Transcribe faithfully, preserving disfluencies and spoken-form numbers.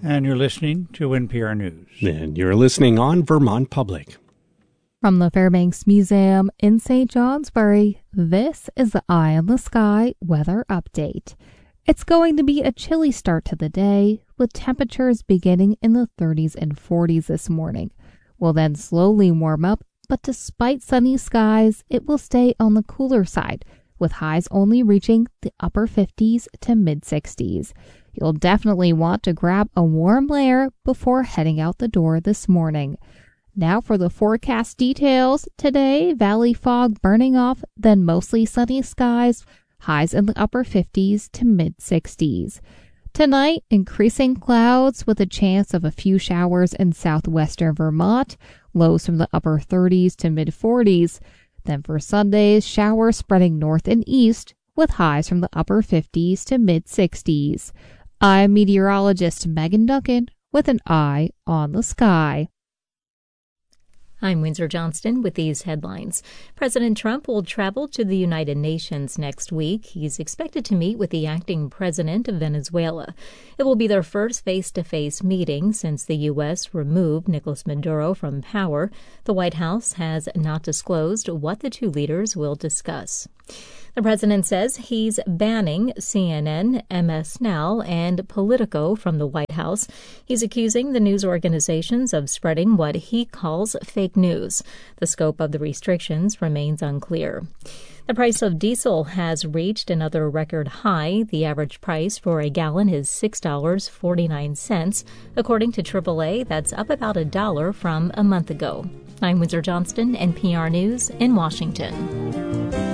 And you're listening to N P R News. And you're listening on Vermont Public. From the Fairbanks Museum in Saint Johnsbury, this is the Eye on the Sky weather update. It's going to be a chilly start to the day, with temperatures beginning in the thirties and forties this morning. We'll then slowly warm up, but despite sunny skies, it will stay on the cooler side, with highs only reaching the upper fifties to mid-sixties. You'll definitely want to grab a warm layer before heading out the door this morning. Now for the forecast details. Today, valley fog burning off, then mostly sunny skies, highs in the upper fifties to mid-sixties. Tonight, increasing clouds with a chance of a few showers in southwestern Vermont, lows from the upper thirties to mid-forties. Then for Sunday, showers spreading north and east, with highs from the upper fifties to mid-sixties. I'm meteorologist Megan Duncan with an eye on the sky. I'm Windsor Johnston with these headlines. President Trump will travel to the United Nations next week. He's expected to meet with the acting president of Venezuela. It will be their first face-to-face meeting since the U S removed Nicolas Maduro from power. The White House has not disclosed what the two leaders will discuss. The president says he's banning C N N, M S Now, and Politico from the White House. He's accusing the news organizations of spreading what he calls fake news. The scope of the restrictions remains unclear. The price of diesel has reached another record high. The average price for a gallon is six dollars and forty-nine cents. According to triple A, that's up about a dollar from a month ago. I'm Windsor Johnston, N P R News in Washington.